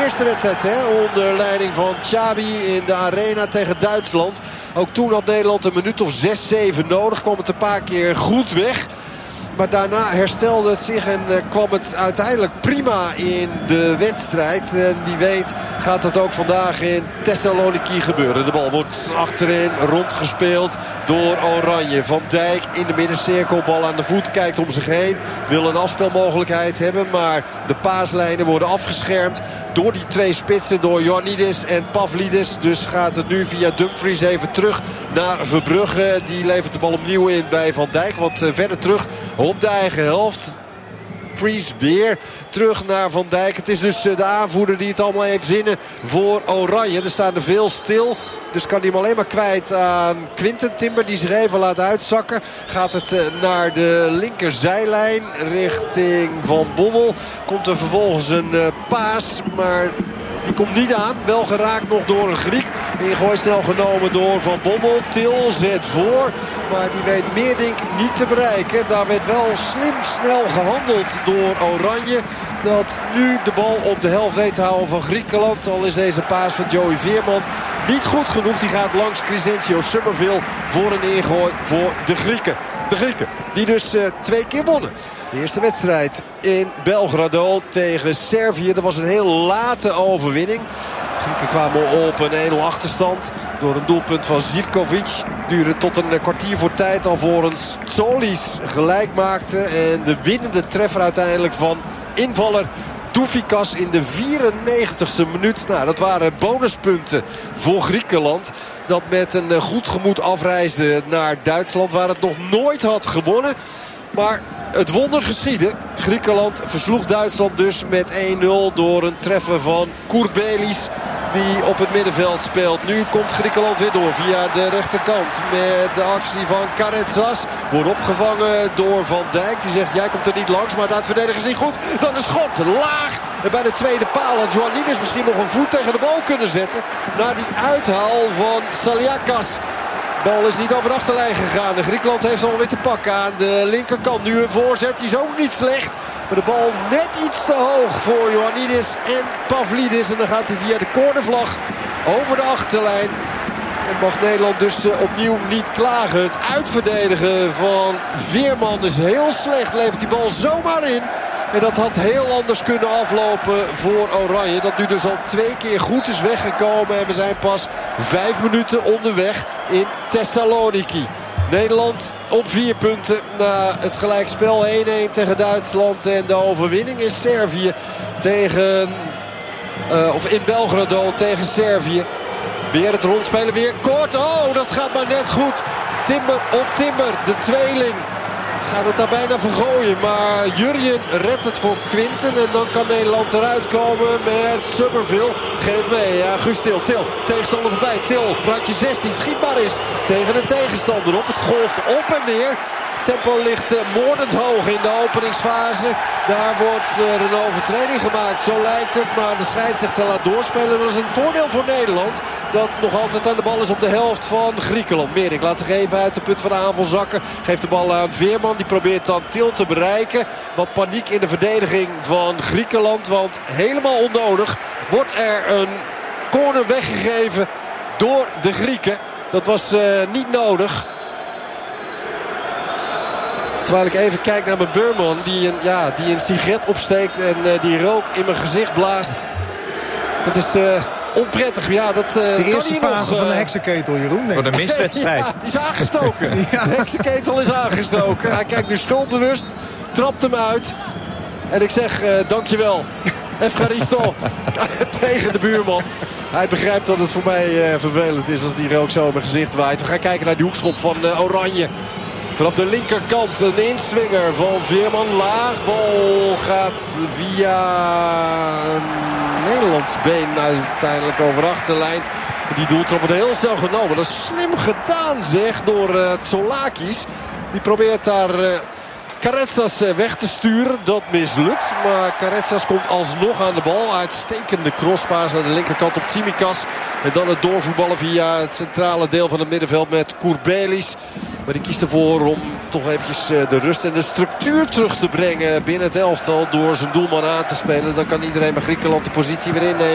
eerste wedstrijd onder leiding van Xabi in de arena tegen Duitsland. Ook toen had Nederland een minuut of 6-7 nodig. Kwam het een paar keer goed weg. Maar daarna herstelde het zich en kwam het uiteindelijk prima in de wedstrijd. En wie weet gaat dat ook vandaag in Thessaloniki gebeuren. De bal wordt achterin rondgespeeld door Oranje. Van Dijk in de middencirkel, bal aan de voet, kijkt om zich heen. Wil een afspelmogelijkheid hebben, maar de paaslijnen worden afgeschermd door die twee spitsen, door Ioannidis en Pavlidis. Dus gaat het nu via Dumfries even terug naar Verbrugge. Die levert de bal opnieuw in bij Van Dijk. Wat verder terug op de eigen helft. Dumfries weer terug naar Van Dijk. Het is dus de aanvoerder die het allemaal heeft zinnen voor Oranje. Er staan er veel stil. Dus kan hij hem alleen maar kwijt aan Quinten Timber. Die zich even laat uitzakken. Gaat het naar de linkerzijlijn richting Van Bommel. Komt er vervolgens een paas. Maar die komt niet aan. Wel geraakt nog door een Griek. Ingooi snel genomen door Van Bommel. Til zet voor. Maar die weet Meerdink niet te bereiken. Daar werd wel slim snel gehandeld door Oranje. Dat nu de bal op de helft weet te houden van Griekenland. Al is deze paas van Joey Veerman niet goed genoeg. Die gaat langs Crescencio Summerville voor een ingooi voor de Grieken. De Grieken die dus 2 keer wonnen. De eerste wedstrijd in Belgrado tegen Servië. Dat was een heel late overwinning. De Grieken kwamen op een 1-0 achterstand door een doelpunt van Zivkovic. Duurde tot een kwartier voor tijd alvorens Tsolis gelijk maakte. En de winnende treffer uiteindelijk van invaller Doufikas in de 94ste minuut. Nou, dat waren bonuspunten voor Griekenland. Dat met een goed gemoed afreisde naar Duitsland, waar het nog nooit had gewonnen. Maar het wonder geschiedde. Griekenland versloeg Duitsland dus met 1-0 door een treffer van Kourbelis, die op het middenveld speelt. Nu komt Griekenland weer door via de rechterkant met de actie van Karetsas. Wordt opgevangen door Van Dijk. Die zegt, jij komt er niet langs, maar de uitverdediger is niet goed. Dan een schot, laag. En bij de tweede paal had Ioannidis misschien nog een voet tegen de bal kunnen zetten. Naar die uithaal van Saliakas. De bal is niet over de achterlijn gegaan. De Griekenland heeft alweer te pakken aan de linkerkant. Nu een voorzet, die is ook niet slecht. Maar de bal net iets te hoog voor Ioannidis en Pavlidis. En dan gaat hij via de cornervlag over de achterlijn. En mag Nederland dus opnieuw niet klagen. Het uitverdedigen van Veerman is heel slecht. Levert die bal zomaar in. En dat had heel anders kunnen aflopen voor Oranje. Dat nu dus al 2 keer goed is weggekomen. En we zijn pas 5 minuten onderweg in Thessaloniki. Nederland op 4 punten na het gelijkspel 1-1 tegen Duitsland. En de overwinning in Servië tegen, of in Belgrado tegen Servië. Weer het rondspelen, weer kort. Oh, dat gaat maar net goed. Timber op Timber, de tweeling. Gaat het daar bijna vergooien. Maar Jurjen redt het voor Quinten. En dan kan Nederland eruit komen met Summerville. Geef mee. Ja, Guus Til. Tegenstander voorbij. Til, randje 16. Schietbaar is tegen de tegenstander op. Het golft op en neer. Tempo ligt moordend hoog in de openingsfase. Daar wordt een overtreding gemaakt. Zo lijkt het. Maar de scheidsrechter laat doorspelen. Dat is een voordeel voor Nederland. Dat nog altijd aan de bal is op de helft van Griekenland. Meerdink laat zich even uit de put van de aanval zakken. Geeft de bal aan Veerman. Die probeert dan Til te bereiken. Wat paniek in de verdediging van Griekenland. Want helemaal onnodig wordt er een corner weggegeven door de Grieken. Dat was niet nodig. Terwijl ik even kijk naar mijn buurman die een sigaret opsteekt en die rook in mijn gezicht blaast. Dat is onprettig. Ja, dat de eerste kan fase nog, van de heksenketel, Jeroen. Voor de miswedstrijd. Ja, die is aangestoken. Ja. De heksenketel is aangestoken. Hij kijkt nu schuldbewust, trapt hem uit. En ik zeg dankjewel. Evgaristo tegen de buurman. Hij begrijpt dat het voor mij vervelend is als die rook zo in mijn gezicht waait. We gaan kijken naar die hoekschop van Oranje. Vanaf de linkerkant een inswinger van Veerman. Laag, bal gaat via een Nederlands been uiteindelijk over de achterlijn. Die doeltrap wordt heel snel genomen. Dat is slim gedaan zeg door Tsolakis. Die probeert daar Karetsas weg te sturen. Dat mislukt. Maar Karetsas komt alsnog aan de bal. Uitstekende crosspaas aan de linkerkant op Tsimikas. En dan het doorvoetballen via het centrale deel van het middenveld met Kourbelis. Maar die kiest ervoor om toch eventjes de rust en de structuur terug te brengen binnen het elftal. Door zijn doelman aan te spelen. Dan kan iedereen bij Griekenland de positie weer innemen.